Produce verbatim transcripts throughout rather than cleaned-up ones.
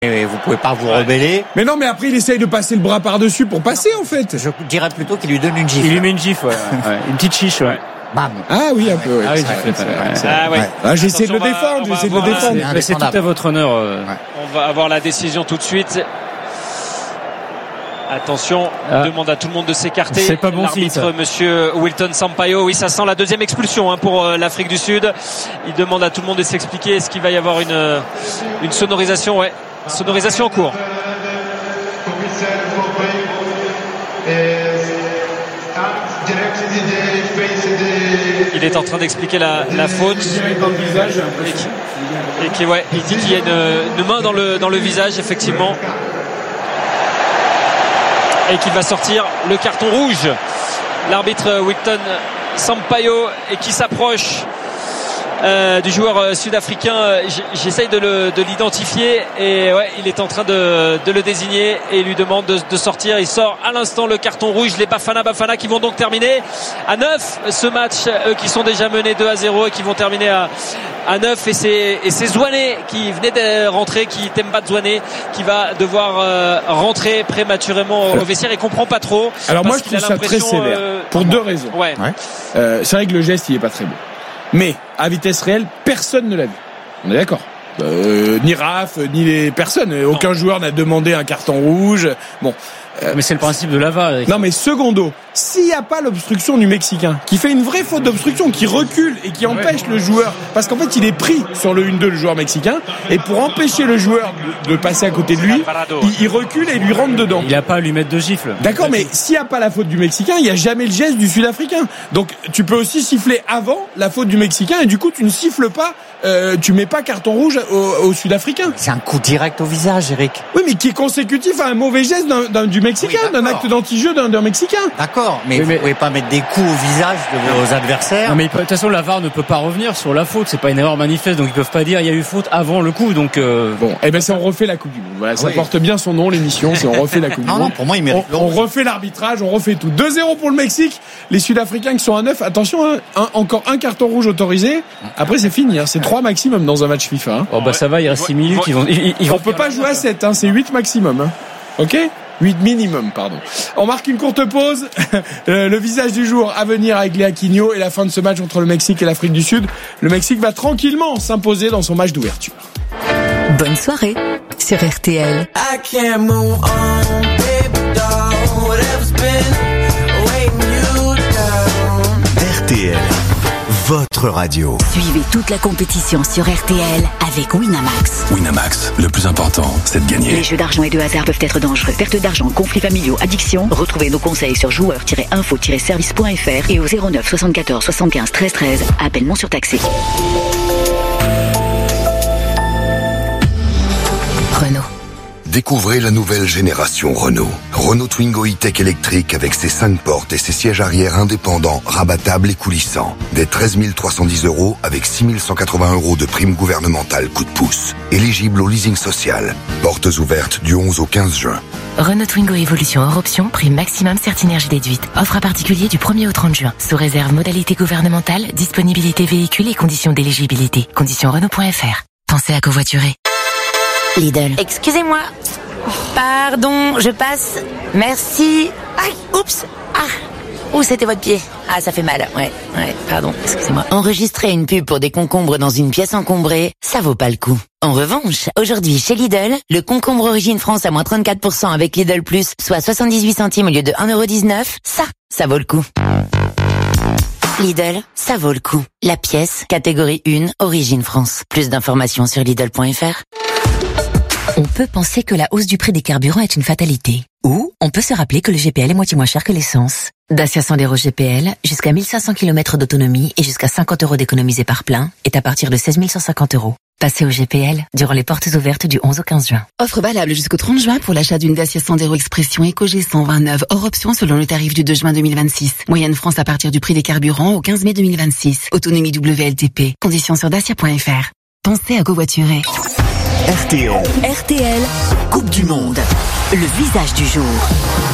Et vous pouvez pas vous ouais. rebeller. Mais non, mais après il essaye de passer le bras par-dessus pour passer en fait. Je dirais plutôt qu'il lui donne une gifle. Il lui met une gifle, ouais. ouais. Une petite chiche, ouais. Bam. Ah oui, un peu. Ouais. Ah oui, j'ai fait. Ah ouais. Ah, j'essaie de le défendre, j'essaie de le défendre. Mais c'est tout à votre honneur. Euh... Ouais. On va avoir la décision tout de suite. Attention, ah. demande à tout le monde de s'écarter. C'est pas bon L'arbitre, signe, monsieur Wilton Sampaio. Oui, ça sent la deuxième expulsion hein, pour euh, l'Afrique du Sud. Il demande à tout le monde de s'expliquer. Est-ce qu'il va y avoir une, euh, une sonorisation? Ouais, sonorisation en cours. Il est en train d'expliquer la, la faute. Et qui, et qui, ouais, il dit qu'il y a une, une main dans le, dans le visage, effectivement. Et qu'il va sortir le carton rouge. L'arbitre Wilton Sampaio et qui s'approche euh, du joueur sud-africain. J'essaye de, le, de l'identifier et ouais, il est en train de, de le désigner et il lui demande de, de sortir. Il sort à l'instant le carton rouge. Les Bafana Bafana qui vont donc terminer à neuf ce match, eux qui sont déjà menés deux à zéro et qui vont terminer à à neuf et c'est, et c'est Zouané qui venait de rentrer, qui Temba Zouané qui va devoir euh, rentrer prématurément au vestiaire et comprend pas trop. Alors moi je trouve ça très sévère euh, pour deux raisons. Ouais. Ouais. Euh, c'est vrai que le geste il est pas très beau, mais à vitesse réelle personne ne l'a vu. On est d'accord. Euh, ni Raph, ni les personnes, aucun non. joueur n'a demandé un carton rouge. Bon. Euh, mais c'est le principe de l'A V A. Non mais secondo, s'il n'y a pas l'obstruction du Mexicain, qui fait une vraie faute d'obstruction, qui recule et qui empêche le joueur, parce qu'en fait il est pris sur le un deux le joueur mexicain, et pour empêcher le joueur de, de passer à côté de lui, il, il recule et il lui rentre dedans. Il n'a pas à lui mettre de gifle. D'accord, mais s'il n'y a pas la faute du Mexicain, il n'y a jamais le geste du Sud-Africain. Donc tu peux aussi siffler avant la faute du Mexicain, et du coup tu ne siffles pas, euh, tu mets pas carton rouge au, au Sud-Africain. C'est un coup direct au visage, Eric. Oui, mais qui est consécutif à un mauvais geste d'un, d'un, du Mexicain, oui, d'un acte d'anti-jeu d'un, d'un Mexicain. D'accord, mais, oui, mais vous pouvez pas mettre des coups au visage de vos adversaires. Non, mais de toute façon, la V A R ne peut pas revenir sur la faute. C'est pas une erreur manifeste, donc ils peuvent pas dire il y a eu faute avant le coup. Donc euh... bon, eh ben c'est on refait la Coupe du Monde. Voilà, ça oui. porte bien son nom l'émission. C'est on refait la Coupe du non, Monde. Non, pour moi, il mérite. On, on refait l'arbitrage, on refait tout. deux zéro pour le Mexique. Les Sud-Africains qui sont à neuf. Attention, hein, un, encore un carton rouge autorisé. Après c'est fini. Hein, c'est trois maximum dans un match FIFA. Hein. Oh bah ça va, il reste six minutes. Ils vont. Ils, ils on vont peut pas jouer à sept. Hein, c'est huit maximum. Hein. Ok. huit minimum, pardon. On marque une courte pause. Le visage du jour à venir avec Léa Quigno et la fin de ce match entre le Mexique et l'Afrique du Sud. Le Mexique va tranquillement s'imposer dans son match d'ouverture. Bonne soirée sur R T L. R T L, votre radio. Suivez toute la compétition sur R T L avec Winamax. Winamax, le plus important, c'est de gagner. Les jeux d'argent et de hasard peuvent être dangereux. Perte d'argent, conflits familiaux, addiction. Retrouvez nos conseils sur joueurs tiret info tiret service point f r et au zéro neuf soixante-quatorze soixante-quinze treize treize. Appel non surtaxé. Renault. Découvrez la nouvelle génération Renault. Renault Twingo E-Tech électrique avec ses cinq portes et ses sièges arrière indépendants, rabattables et coulissants. Dès treize mille trois cent dix euros avec six mille cent quatre-vingts euros de prime gouvernementale coup de pouce. Éligible au leasing social. Portes ouvertes du onze au quinze juin. Renault Twingo Evolution hors option, prime maximum Certinergie déduite. Offre à particulier du premier au trente juin. Sous réserve modalité gouvernementale, disponibilité véhicule et conditions d'éligibilité. Conditions Renault point f r. Pensez à covoiturer. Lidl. Excusez-moi. Pardon, je passe. Merci. Aïe, oups. Ah. Ouh, c'était votre pied. Ah, ça fait mal. Ouais, ouais, pardon, excusez-moi. Enregistrer une pub pour des concombres dans une pièce encombrée, ça vaut pas le coup. En revanche, aujourd'hui chez Lidl, le concombre Origine France à moins trente-quatre pour cent avec Lidl Plus, soit soixante-dix-huit centimes au lieu de un euro dix-neuf, ça, ça vaut le coup. Lidl, ça vaut le coup. La pièce, catégorie un, Origine France. Plus d'informations sur Lidl point f r. On peut penser que la hausse du prix des carburants est une fatalité. Ou on peut se rappeler que le G P L est moitié moins cher que l'essence. Dacia Sandero G P L, jusqu'à mille cinq cents kilomètres d'autonomie et jusqu'à cinquante euros d'économisés par plein, est à partir de seize mille cent cinquante euros. Passez au G P L durant les portes ouvertes du onze au quinze juin. Offre valable jusqu'au trente juin pour l'achat d'une Dacia Sandero Expression Eco G cent vingt-neuf hors option selon le tarif du deux juin deux mille vingt-six. Moyenne France à partir du prix des carburants au quinze mai deux mille vingt-six. Autonomie W L T P. Conditions sur dacia point f r. Pensez à covoiturer. R T L. R T L, Coupe du Monde. Le visage du jour.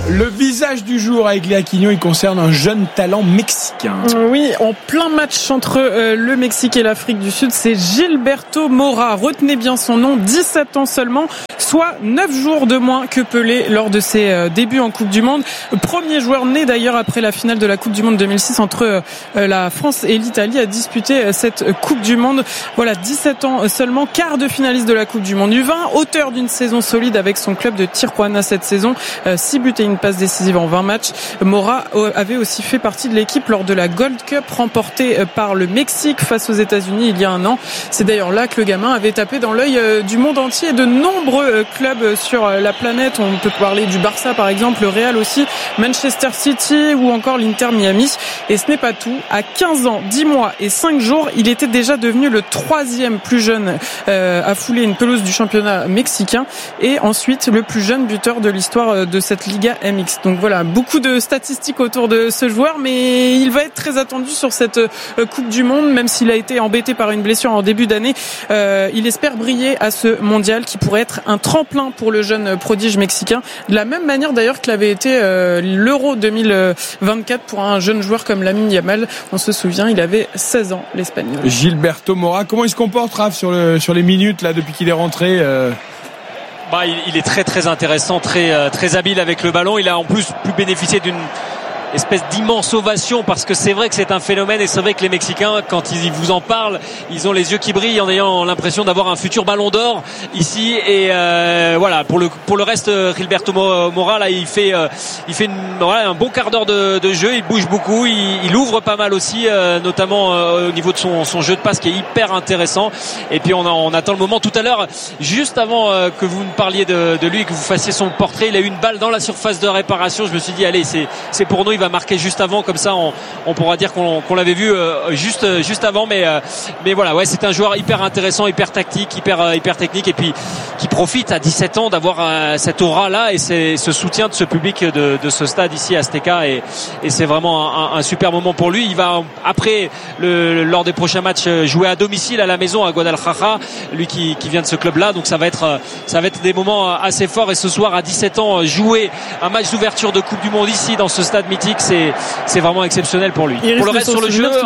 Le visage du jour avec Léa Quignon, il concerne un jeune talent mexicain. Oui, en plein match entre euh, le Mexique et l'Afrique du Sud, c'est Gilberto Mora. Retenez bien son nom, dix-sept ans seulement, soit neuf jours de moins que Pelé lors de ses euh, débuts en Coupe du Monde. Premier joueur né d'ailleurs après la finale de la Coupe du Monde deux mille six entre euh, la France et l'Italie à disputer euh, cette Coupe du Monde. Voilà, dix-sept ans seulement, quart de finaliste de la Coupe du Monde U vingt, auteur d'une saison solide avec son club de Tijuana cette saison, euh, six buts et une passe décisive en vingt matchs. Mora avait aussi fait partie de l'équipe lors de la Gold Cup remportée par le Mexique face aux États-Unis il y a un an. C'est d'ailleurs là que le gamin avait tapé dans l'œil du monde entier et de nombreux clubs sur la planète. On peut parler du Barça par exemple, le Real aussi, Manchester City ou encore l'Inter Miami. Et ce n'est pas tout. À quinze ans, dix mois et cinq jours, il était déjà devenu le troisième plus jeune euh, à fouler une pelouse du championnat mexicain et ensuite le plus jeune buteur de l'histoire de cette Liga M X. Donc voilà, beaucoup de statistiques autour de ce joueur, mais il va être très attendu sur cette Coupe du Monde, même s'il a été embêté par une blessure en début d'année. Euh, il espère briller à ce mondial qui pourrait être un tremplin pour le jeune prodige mexicain, de la même manière d'ailleurs que l'avait été euh, l'Euro deux mille vingt-quatre pour un jeune joueur comme Lamine Yamal. On se souvient, il avait seize ans, l'Espagnol. Gilberto Mora, comment il se comporte, Raph, sur, le, sur les minutes là depuis qu'il est rentré euh... Bah, il, il est très très intéressant, très très habile avec le ballon. Il a en plus pu bénéficier d'une espèce d'immense ovation parce que c'est vrai que c'est un phénomène et c'est vrai que les Mexicains, quand ils vous en parlent, ils ont les yeux qui brillent en ayant l'impression d'avoir un futur ballon d'or ici. Et euh, voilà, pour le pour le reste, Gilberto Mora là, il fait euh, il fait une, voilà, un bon quart d'heure de, de jeu. Il bouge beaucoup, il, il ouvre pas mal aussi, euh, notamment euh, au niveau de son son jeu de passe qui est hyper intéressant. Et puis on, a, on attend le moment. Tout à l'heure, juste avant euh, que vous me parliez de, de lui, que vous fassiez son portrait, il a eu une balle dans la surface de réparation. Je me suis dit allez, c'est c'est pour nous. Il va marquer juste avant, comme ça on, on pourra dire qu'on, qu'on l'avait vu euh, juste juste avant, mais euh, mais voilà, ouais, c'est un joueur hyper intéressant, hyper tactique, hyper euh, hyper technique, et puis qui profite à dix-sept ans d'avoir euh, cette aura là et c'est, ce soutien de ce public de, de ce stade ici à Azteca, et, et c'est vraiment un, un super moment pour lui. Il va après le, lors des prochains matchs jouer à domicile à la maison à Guadalajara, lui qui, qui vient de ce club là, donc ça va être ça va être des moments assez forts. Et ce soir à dix-sept ans, jouer un match d'ouverture de Coupe du Monde ici dans ce stade mythique, c'est c'est vraiment exceptionnel pour lui. Pour le reste sur le jeu,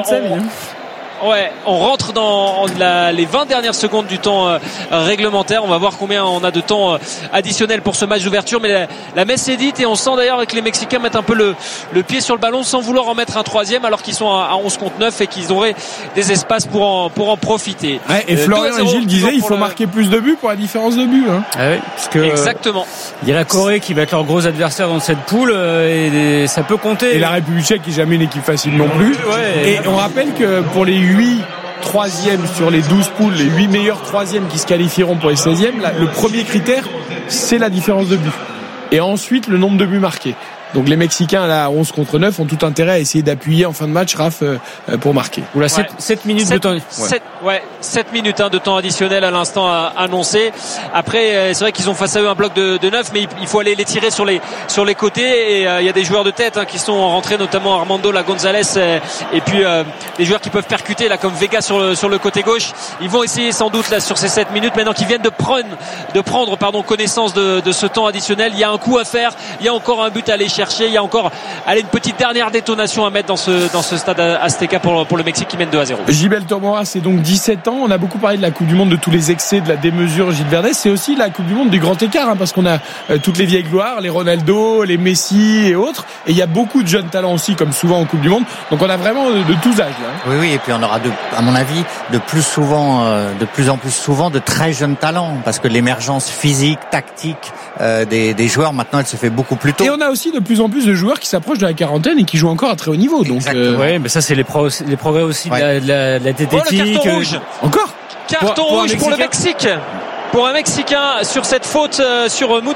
on, ouais, on rentre dans la, les vingt dernières secondes du temps euh, réglementaire. On va voir combien on a de temps euh, additionnel pour ce match d'ouverture. Mais la, la messe est dite et on sent d'ailleurs que les Mexicains mettent un peu le, le pied sur le ballon sans vouloir en mettre un troisième, alors qu'ils sont à, à onze contre neuf et qu'ils auraient des espaces pour en, pour en profiter. Ouais, et euh, Florian et Gilles disaient il faut le... marquer plus de buts pour la différence de buts. Hein. Ah oui, parce que, exactement. Il y a la Corée qui va être leur gros adversaire dans cette poule euh, et ça peut compter. Et la République tchèque qui n'est jamais une équipe facile non plus. Ouais, et on rappelle que pour les huit troisièmes sur les douze poules, les huit meilleurs troisièmes qui se qualifieront pour les seizièmes, là, le premier critère, c'est la différence de buts. Et ensuite, le nombre de buts marqués. Donc les Mexicains là à onze contre neuf ont tout intérêt à essayer d'appuyer en fin de match, Raph, euh, pour marquer. Oula, sept, ouais. sept minutes sept, de temps. Ouais. sept, ouais, sept minutes hein, de temps additionnel à l'instant annoncé. Après, c'est vrai qu'ils ont face à eux un bloc de, de neuf, mais il faut aller les tirer sur les sur les côtés. Et euh, il y a des joueurs de tête hein, qui sont rentrés, notamment Armando La Gonzalez, euh, et puis euh, des joueurs qui peuvent percuter là comme Vega sur le sur le côté gauche. Ils vont essayer sans doute là sur ces sept minutes maintenant qu'ils viennent de prendre de prendre pardon connaissance de, de ce temps additionnel. Il y a un coup à faire, il y a encore un but à aller chercher. Il y a encore allez, une petite dernière détonation à mettre dans ce, dans ce stade Azteca pour, pour le Mexique qui mène deux à zéro. Gilberto Mora, c'est donc dix-sept ans. On a beaucoup parlé de la Coupe du Monde, de tous les excès, de la démesure, Gilles Verdez. C'est aussi la Coupe du Monde du grand écart, hein, parce qu'on a euh, toutes les vieilles gloires, les Ronaldo, les Messi et autres. Et il y a beaucoup de jeunes talents aussi, comme souvent en Coupe du Monde. Donc on a vraiment de, de tous âges. Là. Oui, oui. Et puis on aura, de, à mon avis, de plus souvent, euh, de plus en plus souvent, de très jeunes talents, parce que l'émergence physique, tactique euh, des, des joueurs maintenant, elle se fait beaucoup plus tôt. Et on a aussi de plus en plus de joueurs qui s'approchent de la quarantaine et qui jouent encore à très haut niveau. Donc, euh... ouais, mais ça c'est les, pro- les progrès aussi ouais. de la, de la, de la diététique. Oh, le carton rouge. Encore. Carton pour, pour rouge pour le Mexique. Pour un Mexicain sur cette faute euh, sur Mudo,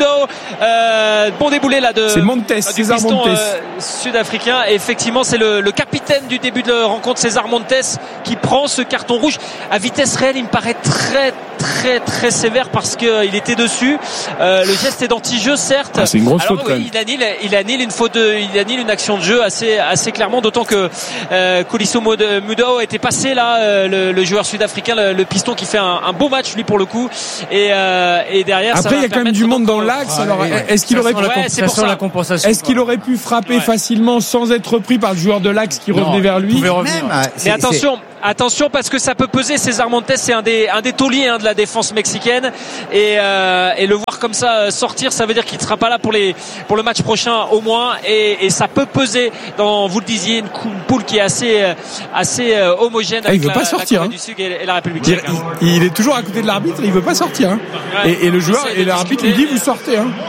euh, bon déboulé là de c'est Montes, euh, César piston, Montes euh, sud-africain. Et effectivement, c'est le, le capitaine du début de la rencontre, César Montes, qui prend ce carton rouge à vitesse réelle. Il me paraît très très très sévère parce que il était dessus. Euh, le geste est d'anti-jeu certes. Ah, c'est une grosse Alors, faute. Oui, il annule, il annule une faute, de, il annule une action de jeu assez assez clairement. D'autant que euh, Colisso Mudo était passé là, euh, le, le joueur sud-africain, le, le piston qui fait un, un beau match lui pour le coup. et, euh, et derrière. Après, il y a quand même du monde dans l'axe. Ah, alors, oui, ouais. est-ce qu'il aurait pu, ouais, c'est pour ça. La compensation, est-ce qu'il aurait pu frapper ouais. facilement sans être repris par le joueur de l'axe qui non, revenait vers lui? Même, mais attention, attention parce que ça peut peser. César Montes, c'est un des un des tauliers hein, de la défense mexicaine et euh, et le voir comme ça sortir, ça veut dire qu'il ne sera pas là pour les pour le match prochain au moins et, et ça peut peser dans, vous le disiez, une, une poule qui est assez assez euh, homogène. Ah, avec il veut la, pas sortir. La Hein. du Sud et la République il, tchèque. Hein. Il, il est toujours à côté de l'arbitre, il veut pas sortir. Hein. Ouais, et, et le joueur et l'arbitre lui dit vous sortez. Hein.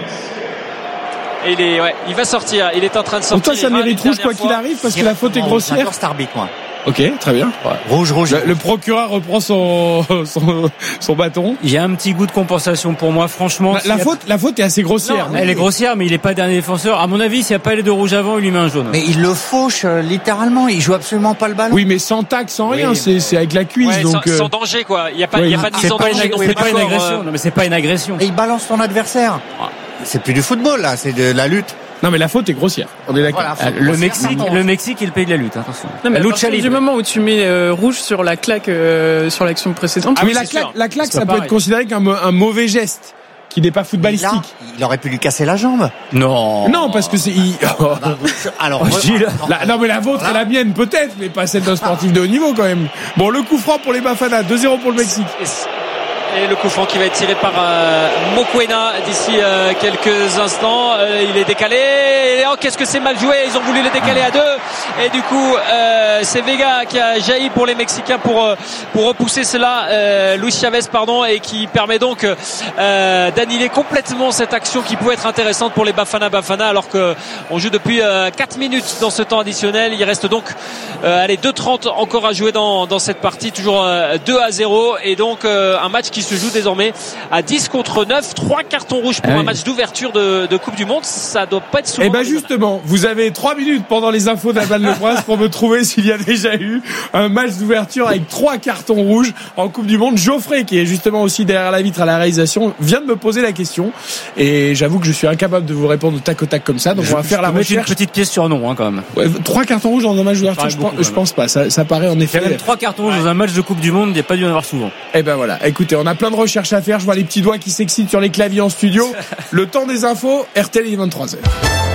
Et il est, ouais, il va sortir. Il est en train de sortir. Pour toi, ça mérite rouge quoi qu'il arrive parce que la faute est grossière. Cet arbitre, moi. Ok, très bien. Ouais. Rouge, rouge. Le, le procureur reprend son, son son bâton. Il y a un petit goût de compensation pour moi, franchement. La, la faute, la faute est assez grossière. Non, elle est grossière, mais il est pas dernier défenseur. À mon avis, s'il n'y a pas les deux rouges avant, il lui met un jaune. Mais il le fauche euh, littéralement. Il joue absolument pas le ballon. Oui, mais sans tac, sans rien. Oui. C'est, c'est avec la cuisse. Ouais, donc sans, euh... sans danger, quoi. Il y a pas, il oui. y a pas de ah, mise en danger. C'est pas une agression. Non, mais c'est pas une agression. Et il balance son adversaire. C'est plus du football là, c'est de la lutte. Non mais la faute est grossière. On est d'accord. Voilà, le Mexique, le Mexique, il paye de la lutte. Attention. Non, mais la à partir du moment où tu mets euh, rouge sur la claque euh, sur l'action précédente. Ah mais la claque, la claque, ça peut pareil. être considéré comme un, un mauvais geste qui n'est pas footballistique. Là, il aurait pu lui casser la jambe. Non. Non parce que c'est. Il... Oh, bah, alors Gilles, la, non mais la vôtre et la mienne peut-être, mais pas celle d'un sportif de haut niveau quand même. Bon le coup franc pour les Bafana, deux zéro pour le Mexique. Et le coup franc qui va être tiré par euh, Mokoena d'ici euh, quelques instants. Euh, il est décalé. Et oh, qu'est-ce que c'est mal joué. Ils ont voulu le décaler à deux. Et du coup, euh, c'est Vega qui a jailli pour les Mexicains pour euh, pour repousser cela. Euh, Luis Chavez, pardon, et qui permet donc euh, d'annuler complètement cette action qui pouvait être intéressante pour les Bafana Bafana. Alors que on joue depuis euh, quatre minutes dans ce temps additionnel. Il reste donc euh, allez deux trente encore à jouer dans dans cette partie. Toujours euh, deux à zéro. Et donc euh, un match qui se joue désormais à dix contre neuf, trois cartons rouges pour ah oui. un match d'ouverture de, de Coupe du Monde, ça doit pas être souvent. Et ben justement, vous avez trois minutes pendant les infos d'Alban Le Prince pour me trouver s'il y a déjà eu un match d'ouverture avec trois cartons rouges en Coupe du Monde. Geoffrey, qui est justement aussi derrière la vitre à la réalisation, vient de me poser la question et j'avoue que je suis incapable de vous répondre au tac au tac comme ça, donc je, on va faire la recherche. Une petite pièce sur nom hein, quand même. Ouais, trois cartons rouges dans un match d'ouverture, je, beaucoup, pense, je pense pas, ça, ça paraît en effet. Il y a même trois cartons rouges ouais. dans un match de Coupe du Monde, il n'y a pas dû en avoir souvent. Et ben voilà, écoutez, on a plein de recherches à faire. Je vois les petits doigts qui s'excitent sur les claviers en studio. Le temps des infos, R T L, il est vingt-trois heures.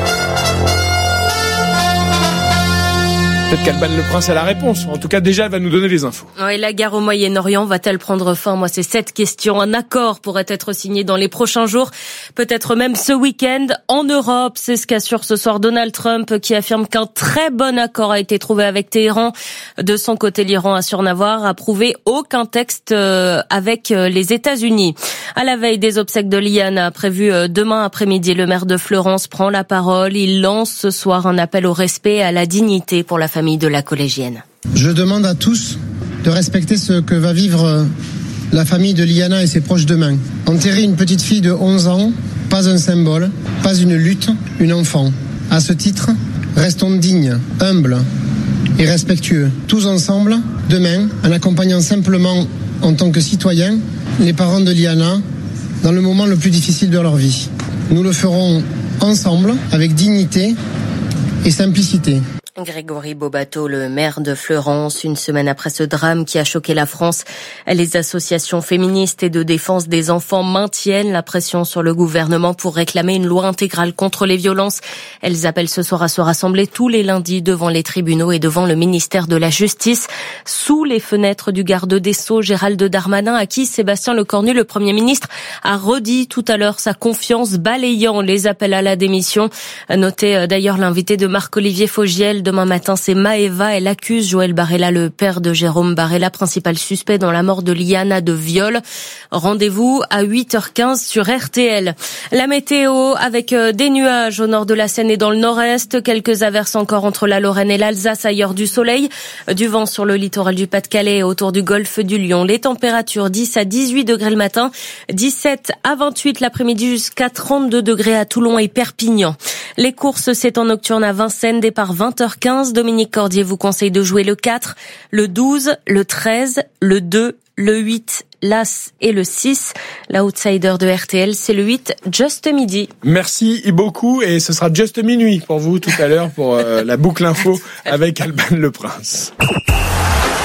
Peut-être qu'Alban Le Prince a la réponse. En tout cas, déjà, elle va nous donner les infos. Oui, la guerre au Moyen-Orient va-t-elle prendre fin? Moi, c'est cette question. Un accord pourrait être signé dans les prochains jours, peut-être même ce week-end en Europe. C'est ce qu'assure ce soir Donald Trump, qui affirme qu'un très bon accord a été trouvé avec Téhéran. De son côté, l'Iran assure n'avoir approuvé aucun texte avec les États-Unis. À la veille des obsèques de Liana, prévues demain après-midi, le maire de Fleurance prend la parole. Il lance ce soir un appel au respect et à la dignité pour la famille de la collégienne. Je demande à tous de respecter ce que va vivre la famille de Liana et ses proches demain. Enterrer une petite fille de onze ans, pas un symbole, pas une lutte, une enfant. À ce titre, restons dignes, humbles et respectueux. Tous ensemble, demain, en accompagnant simplement en tant que citoyens les parents de Liana dans le moment le plus difficile de leur vie. Nous le ferons ensemble, avec dignité et simplicité. Grégory Bobato, le maire de Fleurance, une semaine après ce drame qui a choqué la France. Les associations féministes et de défense des enfants maintiennent la pression sur le gouvernement pour réclamer une loi intégrale contre les violences. Elles appellent ce soir à se rassembler tous les lundis devant les tribunaux et devant le ministère de la Justice, sous les fenêtres du garde des Sceaux, Gérald Darmanin, à qui Sébastien Lecornu, le Premier ministre, a redit tout à l'heure sa confiance, balayant les appels à la démission. Notez d'ailleurs l'invité de Marc-Olivier Fogiel. Demain matin, c'est Maëva. Elle accuse Joël Barella, le père de Jérôme Barella, principal suspect dans la mort de Liana, de viol. Rendez-vous à huit heures quinze sur R T L. La météo avec des nuages au nord de la Seine et dans le nord-est. Quelques averses encore entre la Lorraine et l'Alsace, ailleurs du soleil. Du vent sur le littoral du Pas-de-Calais et autour du golfe du Lion. Les températures dix à dix-huit degrés le matin, dix-sept à vingt-huit l'après-midi, jusqu'à trente-deux degrés à Toulon et Perpignan. Les courses, c'est en nocturne à Vincennes, départ vingt heures quinze. Dominique Cordier vous conseille de jouer le quatre, le douze, le treize, le deux, le huit, l'As et le six. L'outsider de R T L, c'est le huit, Just Midi. Merci beaucoup et ce sera Just Minuit pour vous tout à l'heure pour euh, la boucle info avec Alban Le Prince. Vivez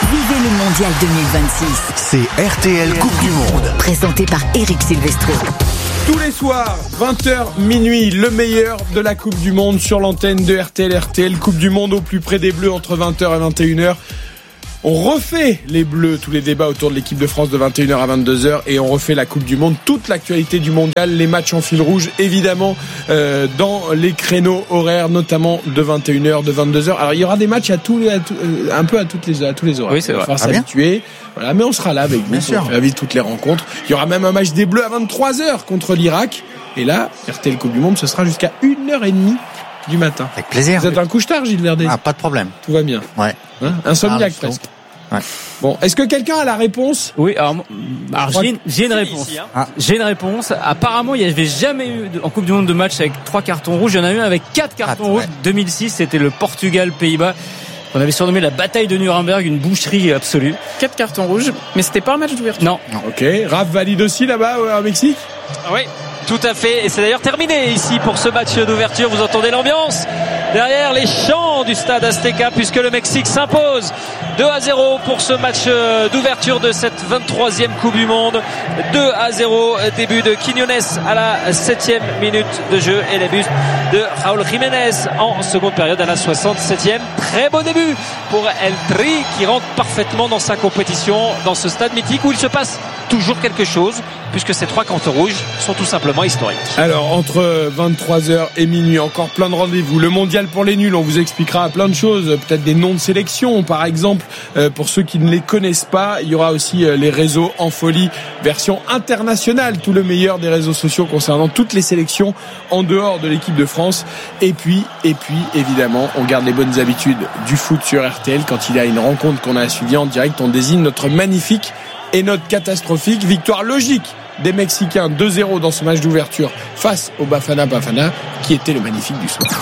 mondial deux mille vingt-six. C'est R T L Coupe du Monde. Présenté par Eric Silvestro. Tous les soirs, vingt heures minuit, le meilleur de la Coupe du Monde sur l'antenne de R T L. R T L Coupe du Monde au plus près des Bleus entre vingt heures et vingt et une heures. On refait les Bleus, tous les débats autour de l'équipe de France de vingt et une heures à vingt-deux heures, et on refait la Coupe du Monde, toute l'actualité du mondial, les matchs en fil rouge, évidemment, euh, dans les créneaux horaires, notamment de vingt et une heures, de vingt-deux heures. Alors il y aura des matchs à tous les, à tout, euh, un peu à toutes les, à tous les horaires. Oui, c'est vrai. Il va falloir s'habituer. Voilà, mais on sera là avec vous. Bien sûr. On fait la vie de toutes les rencontres. Il y aura même un match des Bleus à vingt-trois heures contre l'Irak. Et là, R T L Coupe du Monde, ce sera jusqu'à une heure trente du matin. Avec plaisir. Vous êtes un couche-tard, Gilles Verdez? Ah, pas de problème. Tout va bien. Ouais. Hein, insomniaque ah, presque. Ouais. Bon, est-ce que quelqu'un a la réponse? Oui, alors, alors j'ai, une, j'ai une réponse. Ici, hein. Ah. J'ai une réponse. Apparemment, il n'y avait jamais eu de, en Coupe du Monde de match avec trois cartons rouges. Il y en a eu un avec quatre cartons Quatre, rouges. ouais. deux mille six, c'était le Portugal-Pays-Bas. On avait surnommé la bataille de Nuremberg, une boucherie absolue. Quatre cartons rouges, mais c'était pas un match d'ouverture. Non. Ok, Raph valide aussi là-bas au Mexique? Oui, tout à fait. Et c'est d'ailleurs terminé ici pour ce match d'ouverture. Vous entendez l'ambiance derrière les chants du stade Azteca, puisque le Mexique s'impose deux à zéro pour ce match d'ouverture de cette vingt-troisième Coupe du Monde. deux à zéro, début de Quiñones à la septième minute de jeu et les buts de Raúl Jiménez en seconde période à la soixante-septième. Très beau début pour El Tri qui rentre parfaitement dans sa compétition dans ce stade mythique où il se passe toujours quelque chose, puisque ces trois cartons rouges sont tout simplement historiques. Alors, entre vingt-trois heures et minuit, encore plein de rendez-vous. Le mondial pour les nuls, on vous expliquera plein de choses, peut-être des noms de sélection, par exemple, euh, pour ceux qui ne les connaissent pas. Il y aura aussi euh, les réseaux en folie, version internationale, tout le meilleur des réseaux sociaux concernant toutes les sélections en dehors de l'équipe de France. Et puis, et puis, évidemment, on garde les bonnes habitudes du foot sur R T L. Quand il y a une rencontre qu'on a suivie en direct, on désigne notre magnifique et notre catastrophique victoire logique des Mexicains deux zéro dans ce match d'ouverture face au Bafana Bafana, qui était le magnifique du soir.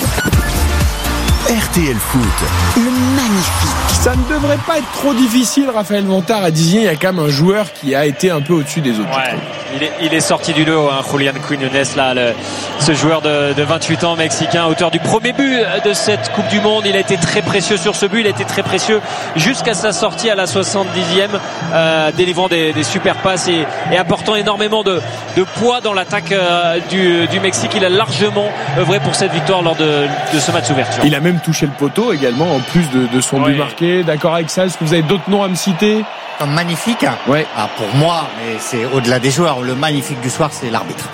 R T L Foot. Le magnifique. Ça ne devrait pas être trop difficile, Raphaël Montard a dit, il y a quand même un joueur qui a été un peu au-dessus des autres. Ouais, il est, il est sorti du lot, hein, Julián Quiñones, là, le, ce joueur de, de vingt-huit ans mexicain, auteur du premier but de cette Coupe du Monde. Il a été très précieux sur ce but, il a été très précieux jusqu'à sa sortie à la soixante-dixième, euh, délivrant des, des super passes et, et apportant énormément de, de poids dans l'attaque euh, du, du Mexique. Il a largement œuvré pour cette victoire lors de, de ce match d'ouverture. Il a même touché le poteau également, en plus de, de son ouais. but marqué. D'accord avec ça? Est-ce que vous avez d'autres noms à me citer? Comme magnifique. Ouais. Ah, pour moi, mais c'est au-delà des joueurs. Le magnifique du soir, c'est l'arbitre.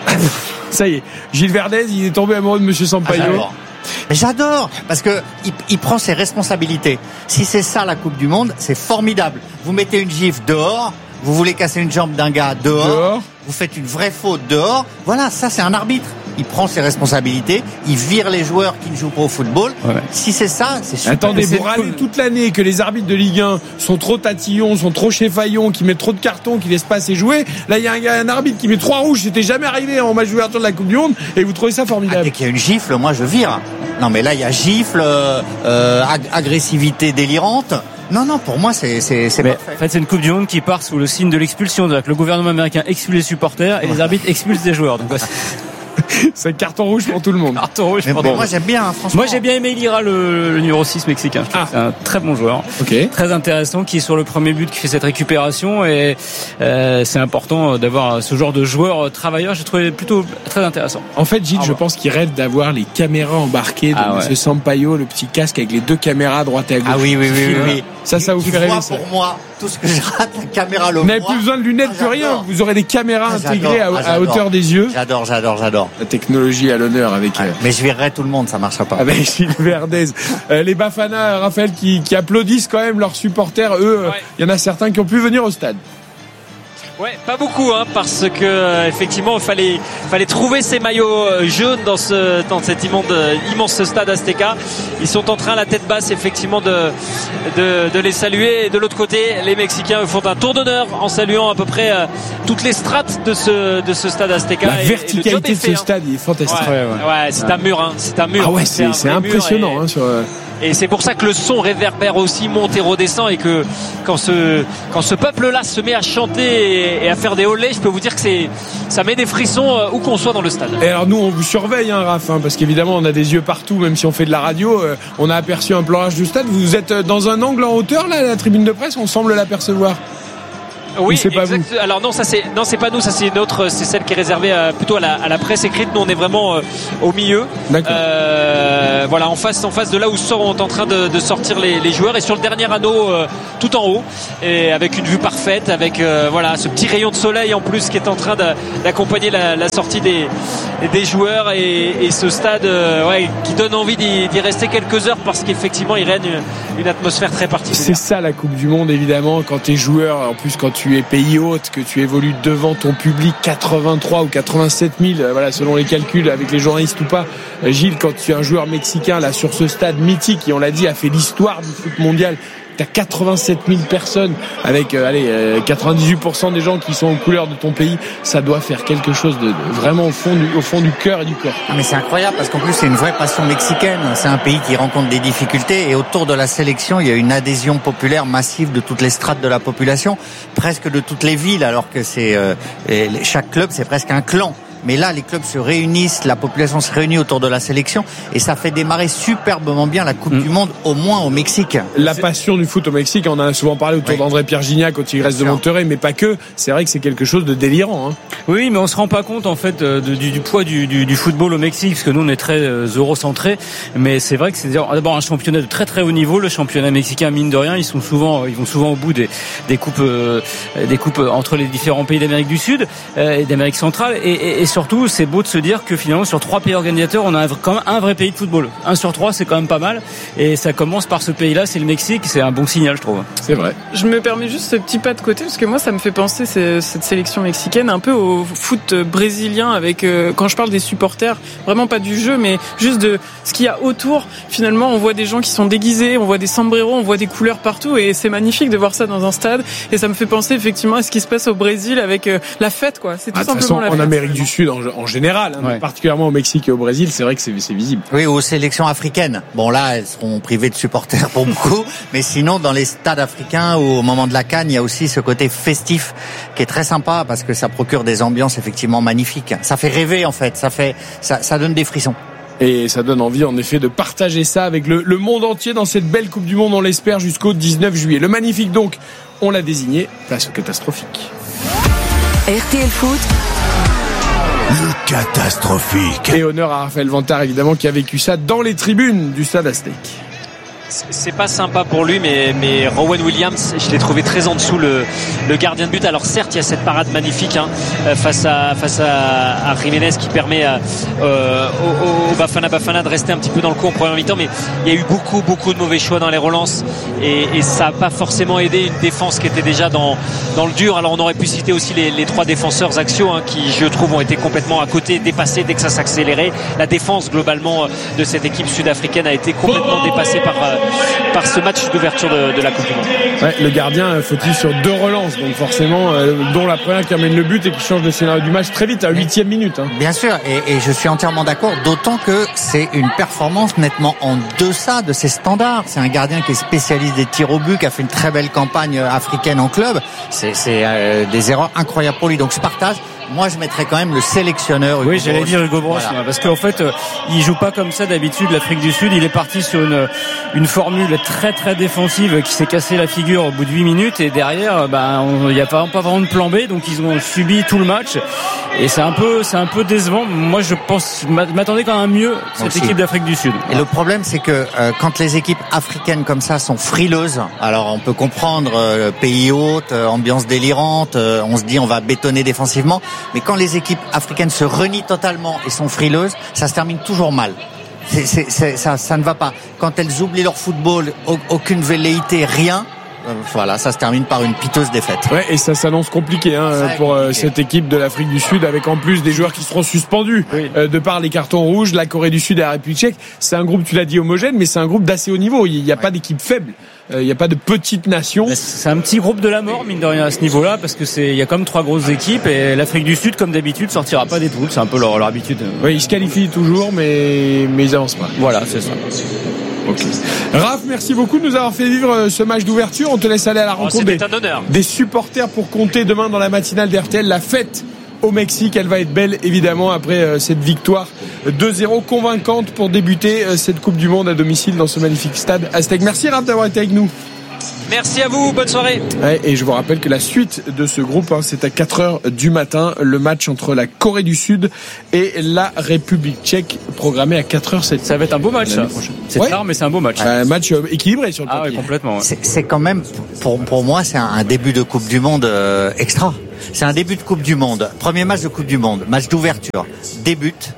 Ça y est, Gilles Verdez, il est tombé amoureux de Monsieur Sampaio. Ah, j'adore. Mais j'adore, parce que il, il prend ses responsabilités. Si c'est ça la Coupe du Monde, c'est formidable. Vous mettez une gifle dehors, vous voulez casser une jambe d'un gars dehors, dehors, vous faites une vraie faute dehors. Voilà, ça c'est un arbitre. Il prend ses responsabilités, il vire les joueurs qui ne jouent pas au football. Ouais. Si c'est ça, c'est super. Attendez, vous râlez cool. toute l'année que les arbitres de Ligue un sont trop tatillons, sont trop chéfaillons, qui mettent trop de cartons, qui laissent pas assez jouer. Là, il y a un, un arbitre qui met trois rouges, c'était jamais arrivé en match d'ouverture de la Coupe du Monde, et vous trouvez ça formidable. Ah, dès qu'il y a une gifle, moi je vire. Non, mais là, il y a gifle, euh, euh, ag- agressivité délirante. Non, non, pour moi, c'est, c'est, c'est parfait. En fait, c'est une Coupe du Monde qui part sous le signe de l'expulsion. Donc, le gouvernement américain expulse les supporters et les arbitres expulsent des joueurs. Donc, c'est carton rouge pour tout le monde. Carton rouge mais pour bon, tout moi j'aime bien, hein, franchement. Moi j'ai bien aimé Lira, le, le numéro six mexicain. Ah. C'est un très bon joueur. Okay. Très intéressant, qui est sur le premier but, qui fait cette récupération. Et euh, c'est important d'avoir ce genre de joueur travailleur. J'ai trouvé plutôt très intéressant. En fait, Gilles, ah, je ouais. pense qu'il rêve d'avoir les caméras embarquées de ah, M. ouais. Sampaio, le petit casque avec les deux caméras à droite et à gauche. Ah oui, oui, oui, oui, oui. Ça, ça vous fait rêver. Pour moi, tout ce que je rate, la caméra le Vous n'avez plus besoin de lunettes, ah, plus rien. Vous aurez des caméras ah, intégrées à, ah, à hauteur des yeux. J'adore, j'adore, j'adore. La technologie à l'honneur avec. Ouais, euh... Mais je virerai tout le monde, ça marchera pas. Avec Gilles Verdez. euh, les Bafana, Raphaël, qui, qui applaudissent quand même leurs supporters. Eux, il ouais. euh, y en a certains qui ont pu venir au stade. Ouais, pas beaucoup, hein, parce que euh, effectivement, il fallait, fallait trouver ces maillots euh, jaunes dans ce, dans cet immense, euh, immense stade Azteca. Ils sont en train, la tête basse, effectivement, de, de, de les saluer. Et de l'autre côté, les Mexicains eux, font un tour d'honneur en saluant à peu près euh, toutes les strates de ce, de ce stade Azteca. La et, verticalité et de ce stade, il est fantastique. Ouais, ouais, ouais c'est ouais. un mur, hein, c'est un mur. Ah ouais, c'est, c'est, c'est impressionnant, et... hein, sur. Et c'est pour ça que le son réverbère aussi, monte et redescend, et que quand ce, quand ce peuple-là se met à chanter et, et à faire des olés, je peux vous dire que c'est, ça met des frissons euh, où qu'on soit dans le stade. Et alors nous on vous surveille hein, Raph, hein, parce qu'évidemment on a des yeux partout, même si on fait de la radio, euh, on a aperçu un plan large du stade. Vous êtes dans un angle en hauteur là, la tribune de presse, on semble l'apercevoir. Oui, c'est pas exact. vous. Alors non, ça c'est non, c'est pas nous, ça c'est une autre, c'est celle qui est réservée à, plutôt à la, à la presse écrite. Nous on est vraiment euh, au milieu. D'accord. Euh, voilà, en face, en face de là où sont en train de, de sortir les, les joueurs et sur le dernier anneau, euh, tout en haut, et avec une vue parfaite, avec euh, voilà ce petit rayon de soleil en plus qui est en train de, d'accompagner la, la sortie des, des joueurs et, et ce stade, euh, ouais, qui donne envie d'y, d'y rester quelques heures parce qu'effectivement il règne une, une atmosphère très particulière. C'est ça la Coupe du Monde évidemment, quand t'es joueur, en plus quand tu tu es pays hôte, que tu évolues devant ton public, quatre-vingt-trois ou quatre-vingt-sept mille, voilà, selon les calculs avec les journalistes ou pas. Gilles, quand tu es un joueur mexicain là sur ce stade mythique, et on l'a dit, a fait l'histoire du foot mondial, t'as quatre-vingt-sept mille personnes avec euh, allez euh, quatre-vingt-dix-huit pour cent des gens qui sont aux couleurs de ton pays, ça doit faire quelque chose de, de vraiment au fond du au fond du cœur et du corps. Ah mais c'est incroyable parce qu'en plus c'est une vraie passion mexicaine, c'est un pays qui rencontre des difficultés et autour de la sélection, il y a une adhésion populaire massive de toutes les strates de la population, presque de toutes les villes, alors que c'est euh, chaque club c'est presque un clan. Mais là, les clubs se réunissent, la population se réunit autour de la sélection et ça fait démarrer superbement bien la Coupe mmh. du Monde, au moins au Mexique. La passion du foot au Mexique, on en a souvent parlé autour oui. d'André-Pierre Gignac au Tigres de Monterrey, mais pas que. C'est vrai que c'est quelque chose de délirant. Hein. Oui, mais on se rend pas compte en fait de, du, du poids du, du, du football au Mexique, parce que nous on est très euh, eurocentrés. Mais c'est vrai que c'est d'abord un championnat de très très haut niveau. Le championnat mexicain, mine de rien, ils sont souvent, ils vont souvent au bout des, des coupes, euh, des coupes entre les différents pays d'Amérique du Sud euh, et d'Amérique centrale. Et, et, et surtout, c'est beau de se dire que finalement sur trois pays organisateurs, on a un, quand même un vrai pays de football. Un sur trois, c'est quand même pas mal. Et ça commence par ce pays-là, c'est le Mexique. C'est un bon signal, je trouve. C'est vrai. Je me permets juste ce petit pas de côté parce que moi, ça me fait penser cette sélection mexicaine un peu au foot brésilien avec euh, quand je parle des supporters, vraiment pas du jeu, mais juste de ce qu'il y a autour. Finalement, on voit des gens qui sont déguisés, on voit des sombreros, on voit des couleurs partout, et c'est magnifique de voir ça dans un stade. Et ça me fait penser effectivement à ce qui se passe au Brésil avec euh, la fête, quoi. C'est tout ah, simplement façon, la en fête. En Amérique du Sud, en, en général, hein, ouais. particulièrement au Mexique et au Brésil, c'est vrai que c'est, c'est visible. Oui, aux sélections africaines. Bon, là, elles seront privées de supporters pour beaucoup, mais sinon, dans les stades africains, au moment de la CAN, il y a aussi ce côté festif qui est très sympa parce que ça procure des ambiances effectivement magnifiques. Ça fait rêver, en fait. Ça fait, ça, ça donne des frissons. Et ça donne envie, en effet, de partager ça avec le, le monde entier dans cette belle Coupe du Monde, on l'espère, jusqu'au dix-neuf juillet. Le magnifique, donc, on l'a désigné, place au catastrophique. R T L Foot. Le catastrophique. Et honneur à Raphaël Vantard, évidemment, qui a vécu ça dans les tribunes du Stade Aztec. C'est pas sympa pour lui, mais, mais Rowan Williams, je l'ai trouvé très en dessous, le, le gardien de but. Alors certes, il y a cette parade magnifique hein, face à face à, à Jiménez qui permet à, euh, au, au Bafana Bafana de rester un petit peu dans le coup en première mi-temps, mais il y a eu beaucoup beaucoup de mauvais choix dans les relances et, et ça n'a pas forcément aidé une défense qui était déjà dans dans le dur. Alors on aurait pu citer aussi les, les trois défenseurs axiaux hein, qui, je trouve, ont été complètement à côté, dépassés dès que ça s'accélérait. La défense globalement de cette équipe sud-africaine a été complètement dépassée par par ce match d'ouverture de, de la Coupe du Monde. Ouais, le gardien fautif sur deux relances, donc forcément, euh, dont la première qui amène le but et qui change le scénario du match très vite à huitième minute. Hein. Bien sûr, et, et je suis entièrement d'accord, d'autant que c'est une performance nettement en deçà de ses standards. C'est un gardien qui est spécialiste des tirs au but, qui a fait une très belle campagne africaine en club. C'est, c'est euh, des erreurs incroyables pour lui, donc je partage. Moi, je mettrais quand même le sélectionneur. Hugo oui, j'allais Broch. dire Hugo Broch, voilà. Parce qu'en fait, euh, il joue pas comme ça d'habitude. L'Afrique du Sud, il est parti sur une une formule très très défensive qui s'est cassé la figure au bout de huit minutes et derrière, ben, il n'y a pas, pas vraiment de plan B, donc ils ont subi tout le match et c'est un peu c'est un peu décevant. Moi, je pense, je m'attendais quand même mieux cette Aussi. équipe d'Afrique du Sud. Et le problème, c'est que euh, quand les équipes africaines comme ça sont frileuses, alors on peut comprendre euh, pays hôte, euh, ambiance délirante, euh, on se dit on va bétonner défensivement. Mais quand les équipes africaines se renient totalement et sont frileuses, ça se termine toujours mal. C'est, c'est, c'est, ça, ça ne va pas. Quand elles oublient leur football, aucune velléité, rien, euh, voilà, ça se termine par une piteuse défaite. Ouais, et ça s'annonce compliqué hein, pour compliqué. cette équipe de l'Afrique du Sud, avec en plus des joueurs qui seront suspendus oui. euh, de par les cartons rouges, la Corée du Sud et la République tchèque. C'est un groupe, tu l'as dit, homogène, mais c'est un groupe d'assez haut niveau. Il n'y a ouais. pas d'équipe faible. Il n'y a pas de petite nation. C'est un petit groupe de la mort, mine de rien, à ce niveau-là, parce que c'est, il y a quand même trois grosses équipes et l'Afrique du Sud, comme d'habitude, sortira pas des poules. C'est un peu leur, leur habitude. Oui, ils se qualifient toujours, mais, mais ils avancent pas. Voilà, c'est ça. Ok. Raph, merci beaucoup de nous avoir fait vivre ce match d'ouverture. On te laisse aller à la Oh, rencontre des, des supporters pour compter demain dans la matinale d'R T L. La fête au Mexique, elle va être belle évidemment après euh, cette victoire deux zéro convaincante pour débuter euh, cette Coupe du Monde à domicile dans ce magnifique stade Aztec. Merci Raph d'avoir été avec nous. Merci à vous, bonne soirée. Ouais, et je vous rappelle que la suite de ce groupe, hein, c'est à quatre heures du matin, le match entre la Corée du Sud et la République tchèque, programmé à quatre heures. Cette... Ça va être un beau match, ça. C'est ouais. tard, mais c'est un beau match. Un match euh, équilibré sur le papier. Ah papier. ouais, complètement. Ouais. C'est, c'est quand même, pour, pour moi, c'est un, un début de Coupe du Monde euh, extra. C'est un début de Coupe du Monde. Premier match de Coupe du Monde, match d'ouverture, débute.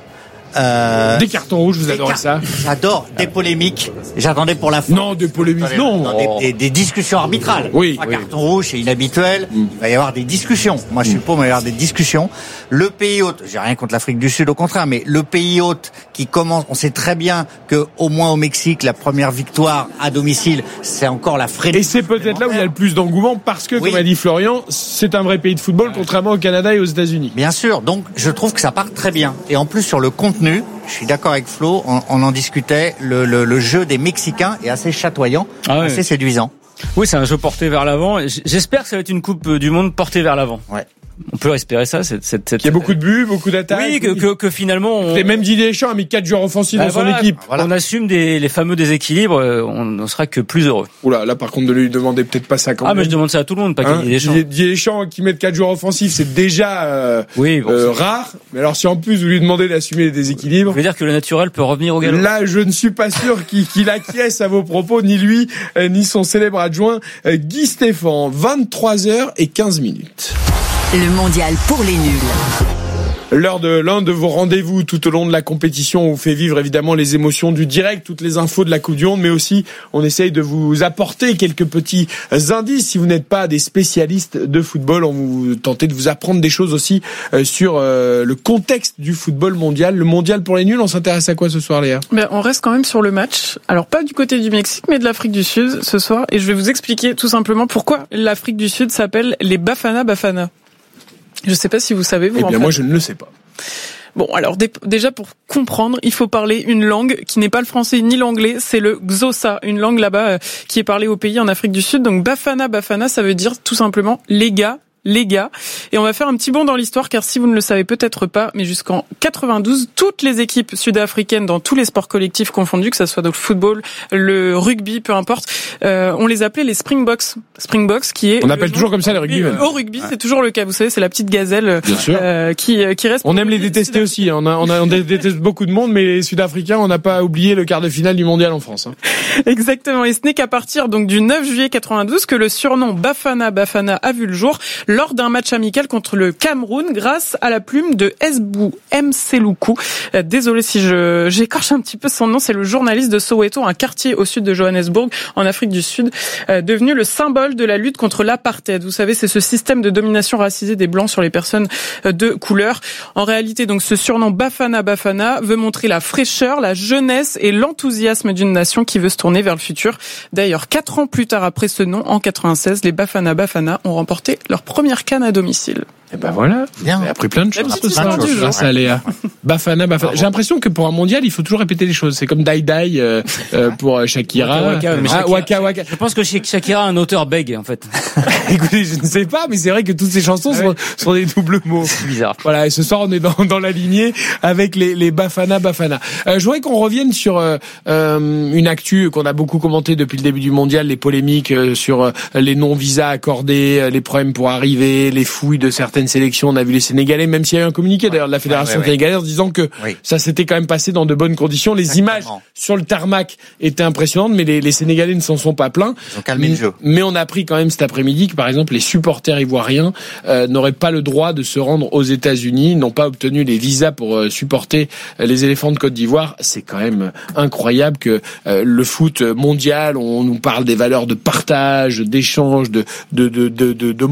Euh, des cartons rouges, vous adorez car... ça? J'adore des polémiques. J'attendais pour la fin. Non, des polémiques, non. non oh. des, des, des discussions arbitrales. Oui. Un oui. carton rouge, c'est inhabituel. Mm. Il va y avoir des discussions. Moi, je suis mm. pas, mais il va y avoir des discussions. Le pays hôte, j'ai rien contre l'Afrique du Sud, au contraire, mais le pays hôte qui commence, on sait très bien que au moins au Mexique, la première victoire à domicile, c'est encore la frénésie. Et c'est peut-être là où il y a le plus d'engouement parce que, oui. comme a dit Florian, c'est un vrai pays de football, contrairement au Canada et aux États-Unis. Bien sûr. Donc, je trouve que ça part très bien. Et en plus, sur le contenu, je suis d'accord avec Flo, on, on en discutait, le, le, le jeu des Mexicains est assez chatoyant, ah ouais. assez séduisant. Oui, c'est un jeu porté vers l'avant. J'espère que ça va être une Coupe du Monde portée vers l'avant. Ouais. On peut espérer ça. Cette, cette, cette... Il y a beaucoup de buts, beaucoup d'attaques. Oui, que, que, que finalement... On... Et même Didier Deschamps a mis quatre joueurs offensifs bah dans voilà, son équipe. Voilà. On assume des, les fameux déséquilibres, on ne sera que plus heureux. Oula, là par contre, ne lui demandez peut-être pas ça quand ah, même. mais je demande ça à tout le monde, pas hein, Didier Deschamps. Didier Deschamps qui met quatre joueurs offensifs, c'est déjà euh, oui, bon, euh, rare. Mais alors si en plus vous lui demandez d'assumer les déséquilibres... Vous voulez dire que le naturel peut revenir au galop? Là, je ne suis pas sûr qu'il, qu'il acquiesce à vos propos, ni lui, euh, ni son célèbre adjoint euh, Guy Stéphane. vingt-trois heures quinze minutes. Le mondial pour les nuls. L'heure de l'un de vos rendez-vous tout au long de la compétition. On vous fait vivre évidemment les émotions du direct, toutes les infos de la Coupe du Monde, mais aussi on essaye de vous apporter quelques petits indices. Si vous n'êtes pas des spécialistes de football, on vous tente de vous apprendre des choses aussi sur le contexte du football mondial. Le mondial pour les nuls, on s'intéresse à quoi ce soir, Léa? Ben, on reste quand même sur le match. Alors pas du côté du Mexique, mais de l'Afrique du Sud ce soir. Et je vais vous expliquer tout simplement pourquoi l'Afrique du Sud s'appelle les Bafana Bafana. Je ne sais pas si vous savez. Vous, eh bien, en fait. moi, je ne le sais pas. Bon, alors dé- déjà pour comprendre, il faut parler une langue qui n'est pas le français ni l'anglais, c'est le Xhosa, une langue là-bas euh, qui est parlée au pays en Afrique du Sud. Donc Bafana Bafana, ça veut dire tout simplement les gars. Les gars, et on va faire un petit bond dans l'histoire car si vous ne le savez peut-être pas, mais jusqu'en quatre-vingt-douze, toutes les équipes sud-africaines dans tous les sports collectifs confondus, que ça soit dans le football, le rugby, peu importe, euh, on les appelait les Springboks. Springboks qui est... On appelle toujours comme ça les rugby. Au rugby, ouais. C'est toujours le cas. Vous savez, c'est la petite gazelle euh, qui qui reste... On aime les détester aussi. Hein. On, a, on, a, on déteste beaucoup de monde, mais les Sud-Africains, on n'a pas oublié le quart de finale du mondial en France. Hein. Exactement. Et ce n'est qu'à partir donc du neuf juillet quatre-vingt-douze que le surnom Bafana Bafana a vu le jour lors d'un match amical contre le Cameroun grâce à la plume de Esbou Mseloukou. Euh, désolé si je j'écorche un petit peu son nom, c'est le journaliste de Soweto, un quartier au sud de Johannesburg en Afrique du Sud, euh, devenu le symbole de la lutte contre l'apartheid. Vous savez, c'est ce système de domination racisée des blancs sur les personnes de couleur. En réalité, donc ce surnom Bafana Bafana veut montrer la fraîcheur, la jeunesse et l'enthousiasme d'une nation qui veut se tourner vers le futur. D'ailleurs, quatre ans plus tard après ce nom, en quatre-vingt-seize, les Bafana Bafana ont remporté leur première CAN à domicile. Et ben voilà, bien. On a appris plein de choses. Ce soir, grâce à Léa. Bafana, Bafana. J'ai l'impression que pour un mondial, il faut toujours répéter les choses. C'est comme Dai Dai euh, euh, pour Shakira. Waka, Waka, ah, Shakira. Waka Waka. Je pense que Shakira a un auteur bègue en fait. Écoutez, je ne sais pas, mais c'est vrai que toutes ces chansons sont, sont des doubles mots. C'est bizarre. Voilà, et ce soir, on est dans, dans la lignée avec les, les Bafana Bafana. Euh, je voudrais qu'on revienne sur euh, une actu qu'on a beaucoup commentée depuis le début du mondial, les polémiques euh, sur euh, les non-visas accordés, euh, les problèmes pour arriver, les fouilles de certaines sélections. On a vu les Sénégalais, même s'il y a eu un communiqué d'ailleurs de la Fédération ouais, ouais, sénégalaise ouais. disant que oui. ça s'était quand même passé dans de bonnes conditions. Les Exactement. Images sur le tarmac étaient impressionnantes, mais les, les Sénégalais ne s'en sont pas plaints. Ils ont calmé le jeu. Mais on a appris quand même cet après-midi que par exemple les supporters ivoiriens euh, n'auraient pas le droit de se rendre aux États-Unis, n'ont pas obtenu les visas pour euh, supporter euh, les éléphants de Côte d'Ivoire. C'est quand même incroyable que euh, le foot mondial, on nous parle des valeurs de partage, d'échange, de, de, de, de, de, d'homogénéité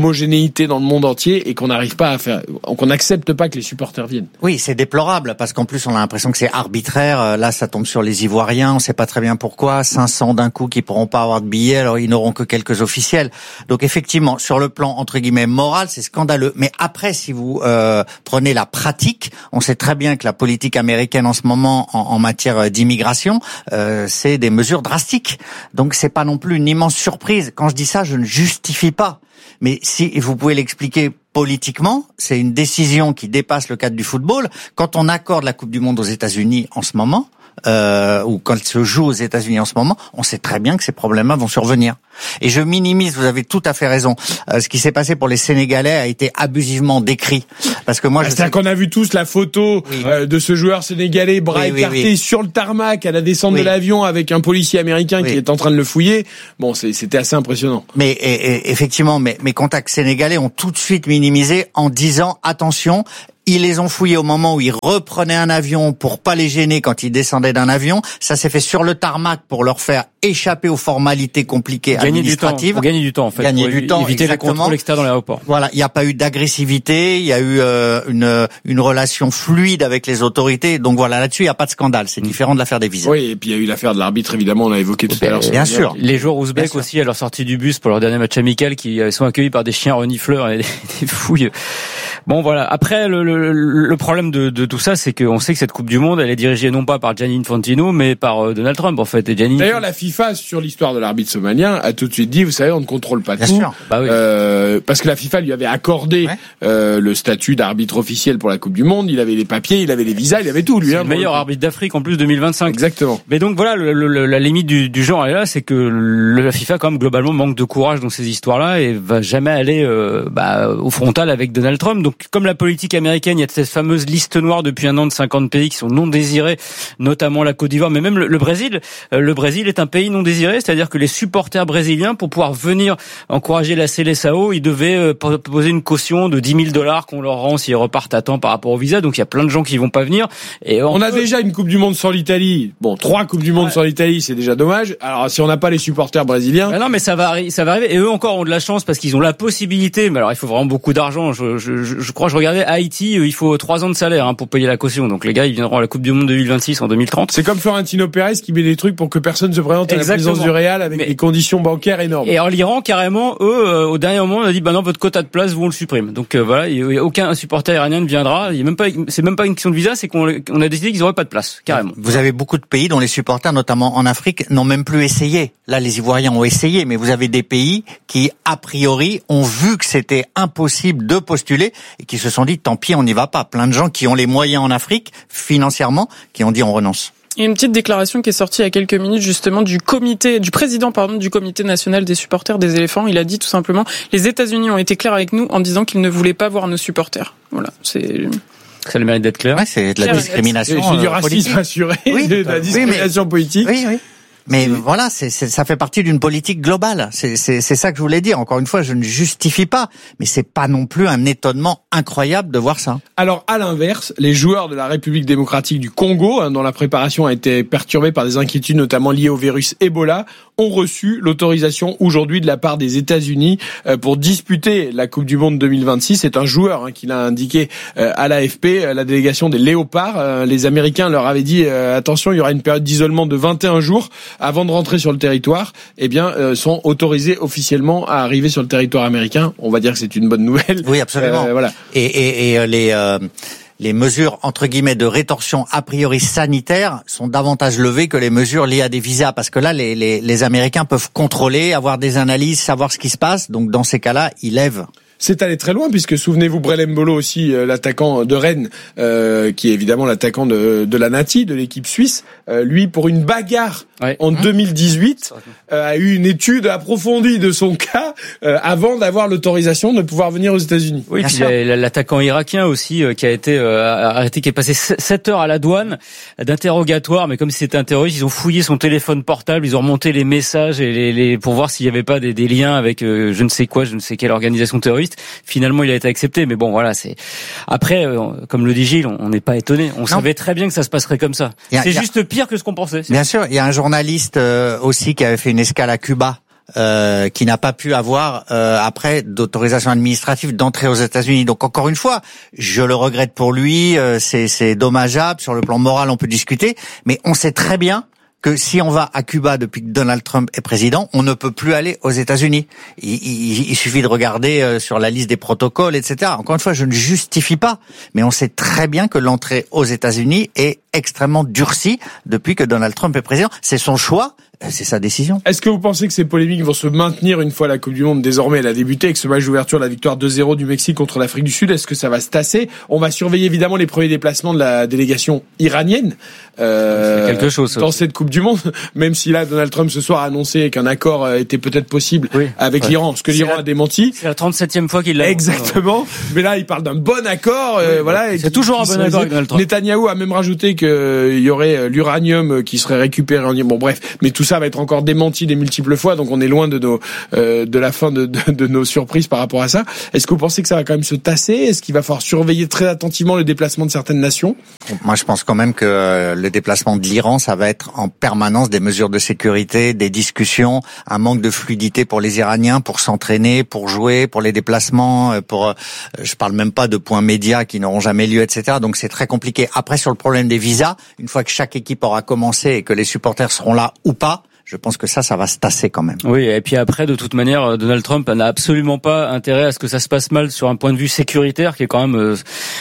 d'impunité dans le monde entier et qu'on n'arrive pas à faire, qu'on n'accepte pas que les supporters viennent. Oui, c'est déplorable parce qu'en plus on a l'impression que c'est arbitraire. Là, ça tombe sur les Ivoiriens, on sait pas très bien pourquoi. cinq cents d'un coup qui pourront pas avoir de billets, alors ils n'auront que quelques officiels. Donc effectivement, sur le plan entre guillemets moral, c'est scandaleux. Mais après, si vous euh, prenez la pratique, on sait très bien que la politique américaine en ce moment en, en matière d'immigration, euh, c'est des mesures drastiques. Donc c'est pas non plus une immense surprise. Quand je dis ça, je ne justifie pas. Mais si vous pouvez l'expliquer politiquement, c'est une décision qui dépasse le cadre du football. Quand on accorde la Coupe du Monde aux États-Unis en ce moment, euh, ou quand elle se joue aux États-Unis en ce moment, on sait très bien que ces problèmes-là vont survenir. Et je minimise, vous avez tout à fait raison. Euh, ce qui s'est passé pour les Sénégalais a été abusivement décrit. Parce que moi, je c'est-à-dire sais... qu'on a vu tous la photo oui. euh, de ce joueur sénégalais bras oui, écartés oui, oui. sur le tarmac à la descente oui. de l'avion avec un policier américain oui. qui est en train de le fouiller. Bon, c'est, c'était assez impressionnant. Mais et, et, effectivement, mes, mes contacts sénégalais ont tout de suite minimisé en disant attention. Ils les ont fouillés au moment où ils reprenaient un avion pour pas les gêner quand ils descendaient d'un avion. Ça s'est fait sur le tarmac pour leur faire échapper aux formalités compliquées gagner administratives. Du temps, pour gagner du temps, en fait. Gagner pour du temps, éviter exactement. les contrôles externes dans l'aéroport. Voilà, il n'y a pas eu d'agressivité, il y a eu euh, une une relation fluide avec les autorités. Donc voilà, là-dessus, il n'y a pas de scandale. C'est différent de l'affaire des visas. Oui, et puis il y a eu l'affaire de l'arbitre, évidemment, on l'a évoqué tout bien, à l'heure. Bien sûr. Les joueurs ouzbeks aussi, à leur sortie du bus pour leur dernier match amical, qui sont accueillis par des chiens renifleurs et des fouilles. Bon, voilà. Après, le, le, le problème de, de tout ça, c'est qu'on sait que cette Coupe du Monde, elle est dirigée non pas par Gianni Infantino, mais par euh, Donald Trump, en fait. Et Gianni... D'ailleurs, la FIFA, sur l'histoire de l'arbitre somalien, a tout de suite dit, vous savez, on ne contrôle pas Bien tout. Sûr. Bah oui. euh, parce que la FIFA lui avait accordé ouais. euh, le statut d'arbitre officiel pour la Coupe du Monde. Il avait les papiers, il avait les visas, il avait tout, lui. C'est hein, le meilleur le... arbitre d'Afrique, en plus, deux mille vingt-cinq. Exactement. Mais donc, voilà, le, le, la limite du, du genre, elle est là, c'est que le, la FIFA, quand même, globalement, manque de courage dans ces histoires-là et va jamais aller euh, bah, au frontal avec Donald Trump. Donc, comme la politique américaine, il y a cette fameuse liste noire depuis un an de cinquante pays qui sont non désirés, notamment la Côte d'Ivoire, mais même le, le Brésil. Euh, le Brésil est un pays non désiré, c'est-à-dire que les supporters brésiliens, pour pouvoir venir encourager la Seleção, ils devaient euh, poser une caution de dix mille dollars qu'on leur rend s'ils repartent à temps par rapport au visa. Donc il y a plein de gens qui vont pas venir. Et on, on a peut... déjà une Coupe du Monde sans l'Italie. Bon, trois Coupes du Monde ouais. sans l'Italie, c'est déjà dommage. Alors si on n'a pas les supporters brésiliens, ben non, mais ça va, arri- ça va arriver. Et eux encore ont de la chance parce qu'ils ont la possibilité. Mais alors il faut vraiment beaucoup d'argent. Je, je, je, je crois, je regardais Haïti, il faut trois ans de salaire hein, pour payer la caution. Donc les gars, ils viendront à la Coupe du Monde deux mille vingt-six en deux mille trente. C'est comme Florentino Pérez qui met des trucs pour que personne se présente Exactement. à la présidence du Real avec mais... des conditions bancaires énormes. Et en l'Iran, carrément, eux, euh, au dernier moment, on a dit bah non, votre quota de place, vous on le supprime. Donc euh, voilà, il y a aucun supporter iranien ne viendra. Il y a même pas, c'est même pas une question de visa, c'est qu'on on a décidé qu'ils n'auraient pas de place, carrément. Vous avez beaucoup de pays dont les supporters, notamment en Afrique, n'ont même plus essayé. Là, les Ivoiriens ont essayé, mais vous avez des pays qui, a priori, ont vu que c'était impossible de postuler et qui se sont dit tant pis, on n'y va pas. Plein de gens qui ont les moyens en Afrique, financièrement, qui ont dit on renonce. Il y a une petite déclaration qui est sortie il y a quelques minutes justement du comité, du président pardon du comité national des supporters des éléphants. Il a dit tout simplement les États-Unis ont été clairs avec nous en disant qu'ils ne voulaient pas voir nos supporters. Voilà, c'est. Ça a le mérite d'être clair. Ouais, c'est de la discrimination. C'est du euh, racisme politique. assuré, oui, de la discrimination oui, mais, politique. Oui, oui. Mais voilà, c'est, c'est, ça fait partie d'une politique globale. C'est, c'est, c'est ça que je voulais dire. Encore une fois, je ne justifie pas, mais c'est pas non plus un étonnement incroyable de voir ça. Alors, à l'inverse, les joueurs de la République démocratique du Congo, hein, dont la préparation a été perturbée par des inquiétudes notamment liées au virus Ebola, ont reçu l'autorisation aujourd'hui de la part des États-Unis euh, pour disputer la Coupe du Monde deux mille vingt-six. C'est un joueur hein, qui l'a indiqué euh, à l'A F P, la délégation des Léopards. Euh, les Américains leur avaient dit euh, attention, il y aura une période d'isolement de vingt et un jours avant de rentrer sur le territoire. Eh bien, euh, sont autorisés officiellement à arriver sur le territoire américain. On va dire que c'est une bonne nouvelle. Oui, absolument. Euh, voilà. Et, et, et les euh, les mesures entre guillemets de rétorsion a priori sanitaire sont davantage levées que les mesures liées à des visas, parce que là, les, les, les Américains peuvent contrôler, avoir des analyses, savoir ce qui se passe. Donc, dans ces cas-là, ils lèvent. C'est allé très loin puisque souvenez-vous Brelem Bolo aussi euh, l'attaquant de Rennes euh, qui est évidemment l'attaquant de, de la Nati de l'équipe suisse euh, lui pour une bagarre ouais. en mmh. deux mille dix-huit euh, a eu une étude approfondie de son cas euh, avant d'avoir l'autorisation de pouvoir venir aux États-Unis. Oui, puis l'attaquant irakien aussi euh, qui a été euh, arrêté, qui est passé sept heures à la douane d'interrogatoire, mais comme si c'était un terroriste, ils ont fouillé son téléphone portable, ils ont remonté les messages et les, les pour voir s'il y avait pas des, des liens avec euh, je ne sais quoi, je ne sais quelle organisation terroriste. Finalement, il a été accepté, mais bon, voilà, c'est après, euh, comme le dit Gilles, on n'est pas étonné. On non. savait très bien que ça se passerait comme ça. A, c'est juste a... pire que ce qu'on pensait. Bien sûr, il y a un journaliste euh, aussi qui avait fait une escale à Cuba. euh, qui n'a pas pu avoir euh, après d'autorisation administrative d'entrer aux États-Unis. Donc encore une fois, je le regrette pour lui, euh, c'est, c'est dommageable, sur le plan moral on peut discuter, mais on sait très bien que si on va à Cuba depuis que Donald Trump est président, on ne peut plus aller aux États-Unis. Il, il, il suffit de regarder euh, sur la liste des protocoles, et cetera. Encore une fois, je ne justifie pas, mais on sait très bien que l'entrée aux États-Unis est extrêmement durcie depuis que Donald Trump est président. C'est son choix. C'est sa décision. Est-ce que vous pensez que ces polémiques vont se maintenir une fois la Coupe du Monde désormais elle a débuté avec ce match d'ouverture, la victoire deux zéro du Mexique contre l'Afrique du Sud? Est-ce que ça va se tasser? On va surveiller évidemment les premiers déplacements de la délégation iranienne euh, c'est quelque chose, dans cette Coupe du Monde, même si là Donald Trump ce soir a annoncé qu'un accord était peut-être possible oui, avec ouais. l'Iran, ce que l'Iran la, a démenti. C'est la trente-septième fois qu'il l'a. Exactement. Mais là il parle d'un bon accord. Oui, euh, voilà. C'est toujours un bon accord avec Donald Trump. Netanyahou a même rajouté qu'il y aurait l'uranium qui serait récupéré. Bon bref, mais tout ça va être encore démenti des multiples fois, donc on est loin de nos euh, de la fin de, de, de nos surprises par rapport à ça. Est-ce que vous pensez que ça va quand même se tasser? Est-ce qu'il va falloir surveiller très attentivement le déplacement de certaines nations? Moi, je pense quand même que euh, le déplacement de l'Iran, ça va être en permanence des mesures de sécurité, des discussions, un manque de fluidité pour les Iraniens, pour s'entraîner, pour jouer, pour les déplacements, pour euh, je parle même pas de points médias qui n'auront jamais lieu, et cetera. Donc c'est très compliqué. Après, sur le problème des visas, une fois que chaque équipe aura commencé et que les supporters seront là ou pas, je pense que ça, ça va se tasser quand même. Oui, et puis après, de toute manière, Donald Trump n'a absolument pas intérêt à ce que ça se passe mal sur un point de vue sécuritaire, qui est quand même euh,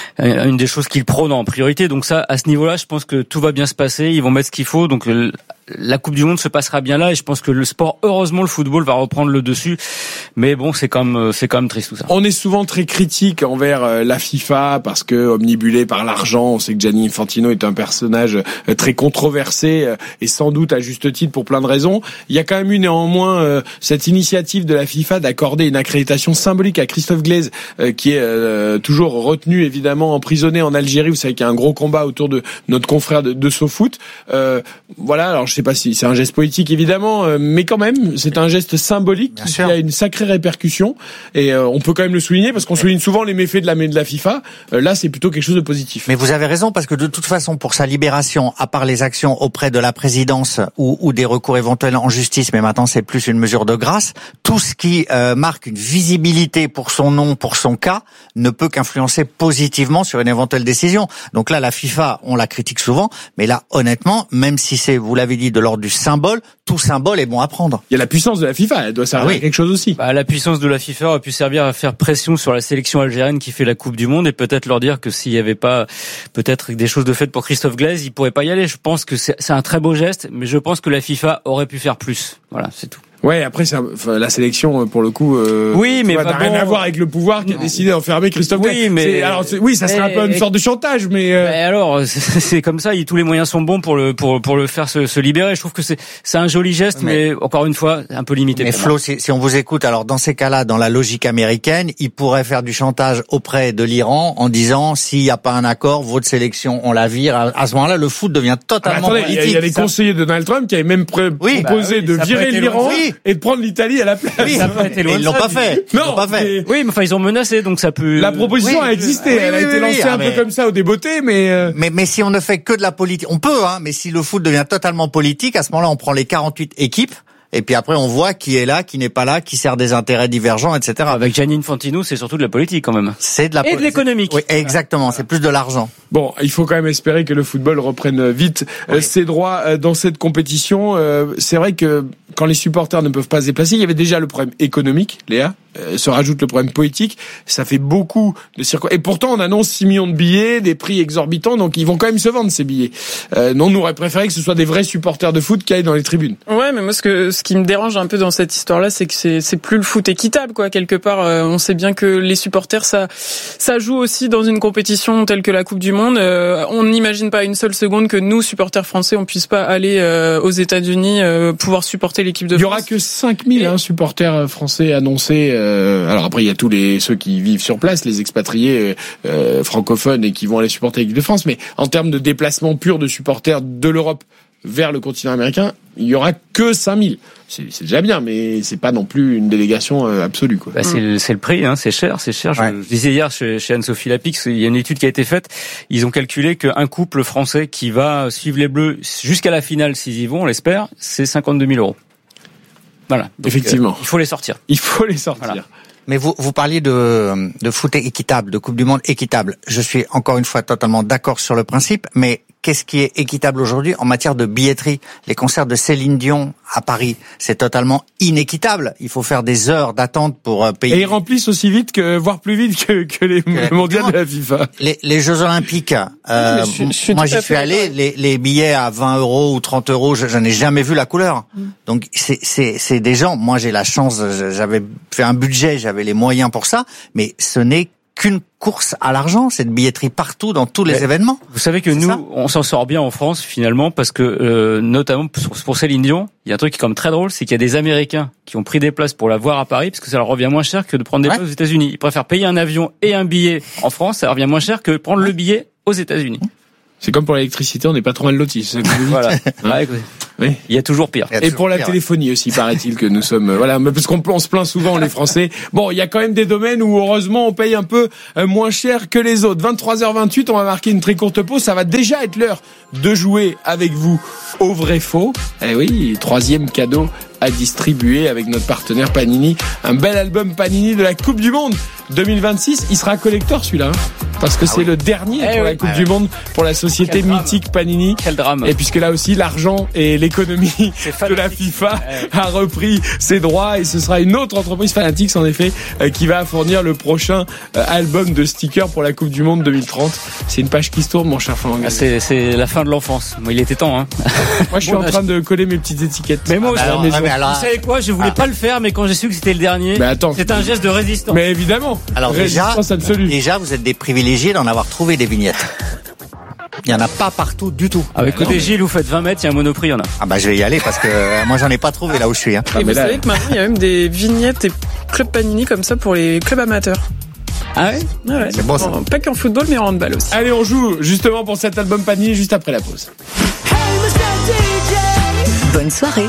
une des choses qu'il prône en priorité. Donc ça, à ce niveau-là, je pense que tout va bien se passer. Ils vont mettre ce qu'il faut. Donc euh, la Coupe du Monde se passera bien là, et je pense que le sport, heureusement, le football va reprendre le dessus. Mais bon, c'est quand même, c'est quand même triste tout ça. On est souvent très critique envers la FIFA parce que omnibulé par l'argent, on sait que Gianni Infantino est un personnage très controversé et sans doute à juste titre pour plein de raisons. Il y a quand même eu néanmoins euh, cette initiative de la FIFA d'accorder une accréditation symbolique à Christophe Glaise, euh, qui est euh, toujours retenu évidemment emprisonné en Algérie. Vous savez qu'il y a un gros combat autour de notre confrère de, de SoFoot. Euh, voilà, alors je sais pas si c'est un geste politique évidemment, euh, mais quand même c'est un geste symbolique Bien qui sûr. a une sacrée répercussion et euh, on peut quand même le souligner parce qu'on souligne souvent les méfaits de la de la FIFA. Euh, là, c'est plutôt quelque chose de positif. Mais vous avez raison parce que de toute façon, pour sa libération, à part les actions auprès de la présidence ou, ou des recours éventuels en justice, mais maintenant c'est plus une mesure de grâce, tout ce qui euh, marque une visibilité pour son nom, pour son cas, ne peut qu'influencer positivement sur une éventuelle décision. Donc là, la FIFA, on la critique souvent, mais là, honnêtement, même si c'est, vous l'avez dit, de l'ordre du symbole, tout symbole est bon à prendre. Il y a la puissance de la FIFA, elle doit servir ah oui. à quelque chose aussi. Bah, la puissance de la FIFA aurait pu servir à faire pression sur la sélection algérienne qui fait la Coupe du Monde et peut-être leur dire que s'il n'y avait pas peut-être des choses de fait pour Christophe Glaise, il pourrait pas y aller. Je pense que c'est, c'est un très beau geste, mais je pense que la FIFA aurait pu faire plus. Voilà, c'est tout. Ouais, après c'est enfin, la sélection pour le coup. Euh, oui, mais ça n'a rien bon... à voir avec le pouvoir qui a décidé d'enfermer Christophe. Oui, Glaise. mais c'est, alors c'est, oui, ça serait un peu une sorte de chantage, mais. Euh... mais alors, c'est, c'est comme ça. Tous les moyens sont bons pour le pour pour le faire se, se libérer. Je trouve que c'est c'est un joli geste, mais, mais encore une fois, un peu limité. Mais Flo, si, si on vous écoute, alors dans ces cas-là, dans la logique américaine, il pourrait faire du chantage auprès de l'Iran en disant s'il n'y a pas un accord, votre sélection on la vire. À, à ce moment-là, le foot devient totalement ah, attendez, politique. Il y a, y a les ça... conseillers de Donald Trump qui avaient même pré- oui, proposé bah, oui, de virer l'Iran oui. et de prendre l'Italie à la place. Oui, ça peut être ils l'ont pas fait. Non, ils l'ont pas fait. Oui, mais enfin ils ont menacé, donc ça peut. La proposition oui, a existé, oui, elle a oui, été oui, lancée oui, un mais... peu comme ça au débeauté, mais. Euh... Mais mais si on ne fait que de la politique, on peut, hein. Mais si le foot devient totalement politique, à ce moment-là, on prend les quarante-huit équipes. Et puis après, on voit qui est là, qui n'est pas là, qui sert des intérêts divergents, et cetera. Avec Gianni Infantino, c'est surtout de la politique quand même. C'est de la et po- de l'économique. Oui, exactement. C'est plus de l'argent. Bon, il faut quand même espérer que le football reprenne vite oui. ses droits dans cette compétition. C'est vrai que quand les supporters ne peuvent pas se déplacer, il y avait déjà le problème économique, Léa. Euh, se rajoute le problème politique. Ça fait beaucoup de circuits. Et pourtant, on annonce six millions de billets, des prix exorbitants, donc ils vont quand même se vendre ces billets. Euh, non, on aurait préféré que ce soit des vrais supporters de foot qui aillent dans les tribunes. Ouais, mais moi, ce que ce qui me dérange un peu dans cette histoire-là, c'est que c'est c'est plus le foot équitable, quoi. Quelque part, euh, on sait bien que les supporters, ça ça joue aussi dans une compétition telle que la Coupe du Monde. Euh, on n'imagine pas une seule seconde que nous, supporters français, on puisse pas aller euh, aux États-Unis euh, pouvoir supporter l'équipe de France. Il y aura que cinq mille Et... hein, supporters français annoncés. Euh, alors après, il y a tous les ceux qui vivent sur place, les expatriés euh, francophones et qui vont aller supporter l'équipe de France. Mais en termes de déplacement pur de supporters de l'Europe vers le continent américain, il y aura que cinq mille. C'est, c'est déjà bien, mais c'est pas non plus une délégation euh, absolue, quoi. Bah, c'est, le, c'est le prix, hein, c'est cher, c'est cher. Ouais. Je, je disais hier chez, chez Anne-Sophie Lapix, il y a une étude qui a été faite. Ils ont calculé qu'un couple français qui va suivre les Bleus jusqu'à la finale, s'ils y vont, on l'espère, c'est cinquante-deux mille euros. Voilà. Donc, effectivement. Euh, il faut les sortir. Il faut les sortir. Voilà. Mais vous, vous parliez de, de foot équitable, de Coupe du Monde équitable. Je suis encore une fois totalement d'accord sur le principe, mais qu'est-ce qui est équitable aujourd'hui en matière de billetterie? Les concerts de Céline Dion à Paris, c'est totalement inéquitable. Il faut faire des heures d'attente pour payer. Et ils remplissent aussi vite que, voire plus vite que, que les que mondiales de la FIFA. Les, les Jeux Olympiques, euh, je, je suis moi j'y suis allé, les, les billets à vingt euros ou trente euros, je, je n'ai jamais vu la couleur. Mm. Donc c'est, c'est, c'est des gens, moi j'ai la chance, j'avais fait un budget, j'avais les moyens pour ça, mais ce n'est qu'une course à l'argent, cette billetterie partout dans tous les Mais événements. Vous savez que c'est nous, ça on s'en sort bien en France finalement parce que euh, notamment pour, pour Céline Dion, il y a un truc qui est comme très drôle, c'est qu'il y a des Américains qui ont pris des places pour la voir à Paris parce que ça leur revient moins cher que de prendre des ouais. places aux États-Unis. Ils préfèrent payer un avion et un billet en France, ça leur revient moins cher que prendre le billet aux États-Unis. C'est comme pour l'électricité, on n'est pas trop mal lotis. C'est ça que vous dites. Voilà. Ouais, écoutez. Oui. Il y a toujours pire. Et pour la téléphonie aussi, paraît-il que nous sommes, voilà, parce qu'on on se plaint souvent les Français. Bon, il y a quand même des domaines où heureusement on paye un peu moins cher que les autres. vingt-trois heures vingt-huit, on va marquer une très courte pause. Ça va déjà être l'heure de jouer avec vous au vrai faux. Eh oui, troisième cadeau à distribuer avec notre partenaire Panini. Un bel album Panini de la Coupe du Monde deux mille vingt-six. Il sera collector celui-là, hein, parce que ah c'est oui. le dernier eh pour oui. la Coupe ah du ouais. Monde pour la société Quel mythique drame. Panini. Quel drame. Et puisque là aussi l'argent et l'économie de la FIFA ouais. a repris ses droits et ce sera une autre entreprise Fanatics en effet euh, qui va fournir le prochain euh, album de stickers pour la Coupe du Monde deux mille trente. C'est une page qui se tourne, mon cher Florent. Ah, c'est, c'est la fin de l'enfance. Moi, il était temps. Hein. Moi, je suis bon, en train de coller mes petites étiquettes. Mais moi, ah, aussi, alors, mais alors, vous savez quoi, je voulais ah. pas le faire, mais quand j'ai su que c'était le dernier, c'est un geste de résistance. Mais évidemment. Alors déjà, déjà, vous êtes des privilégiés d'en avoir trouvé des vignettes. Il y en a pas partout du tout. Avec ah, côté Gilles, vous faites vingt mètres, il y a un Monoprix, il y en a. Ah bah je vais y aller parce que euh, moi j'en ai pas trouvé là où je suis. Hein. Et ah, vous là, savez que maintenant il y a même des vignettes et clubs Panini comme ça pour les clubs amateurs. Ah ouais, ah ouais. C'est bon ça. Pas qu'en football mais en handball aussi. Allez, on joue justement pour cet album Panini juste après la pause. Bonne soirée.